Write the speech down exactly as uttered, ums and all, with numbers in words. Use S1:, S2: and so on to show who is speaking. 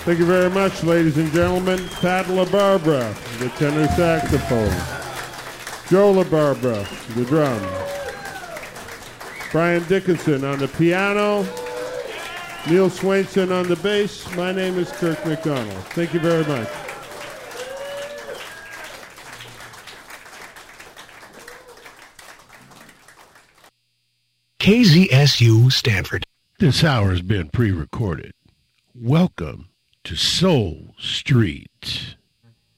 S1: Thank you very much, ladies and gentlemen. Pat LaBarbera, the tenor saxophone. Joe LaBarbera, the drums. Brian Dickinson on the piano. Neil Swainson on the bass. My name is Kirk McDonald. Thank you very much.
S2: K Z S U Stanford.
S3: This hour has been pre-recorded. Welcome to Soul Street.